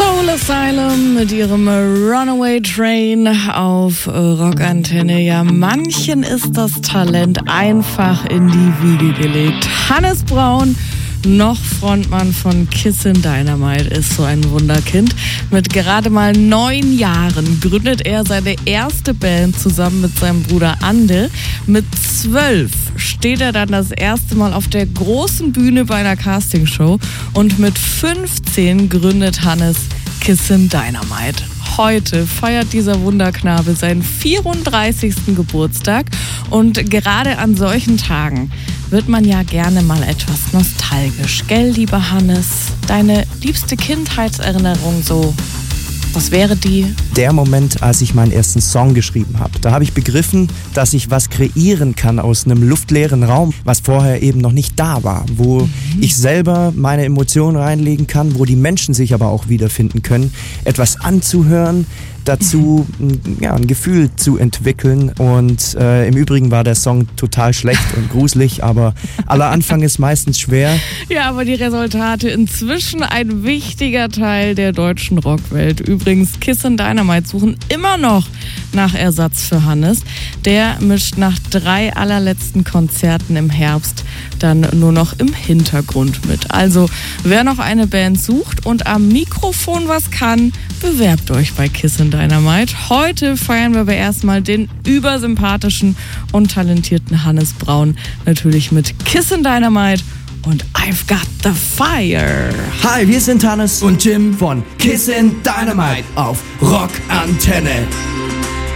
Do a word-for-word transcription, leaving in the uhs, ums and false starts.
Soul Asylum mit ihrem Runaway Train auf Rockantenne. Ja, manchen ist das Talent einfach in die Wiege gelegt. Hannes Brown, noch Frontmann von Kissin' Dynamite, ist so ein Wunderkind. Mit gerade mal neun Jahren gründet er seine erste Band zusammen mit seinem Bruder Ande. Mit zwölf steht er dann das erste Mal auf der großen Bühne bei einer Castingshow und mit fünfzehn gründet Hannes Kissin' Dynamite. Heute feiert dieser Wunderknabe seinen vierunddreißigsten Geburtstag und gerade an solchen Tagen wird man ja gerne mal etwas nostalgisch. Gell, lieber Hannes? Deine liebste Kindheitserinnerung so, was wäre die? Der Moment, als ich meinen ersten Song geschrieben habe. Da habe ich begriffen, dass ich was kreieren kann aus einem luftleeren Raum, was vorher eben noch nicht da war. Wo mhm. ich selber meine Emotionen reinlegen kann, wo die Menschen sich aber auch wiederfinden können. Etwas anzuhören, dazu ja, ein Gefühl zu entwickeln und äh, im Übrigen war der Song total schlecht und gruselig, aber aller Anfang ist meistens schwer. Ja, aber die Resultate inzwischen ein wichtiger Teil der deutschen Rockwelt. Übrigens, Kissin' Dynamite suchen immer noch nach Ersatz für Hannes. Der mischt nach drei allerletzten Konzerten im Herbst dann nur noch im Hintergrund mit. Also, wer noch eine Band sucht und am Mikrofon was kann, bewerbt euch bei Kissin' Dynamite. Heute feiern wir aber erstmal den übersympathischen und talentierten Hannes Brown. Natürlich mit Kissin' Dynamite und I've Got the Fire. Hi, wir sind Hannes und Jim von Kissin' Dynamite auf Rockantenne.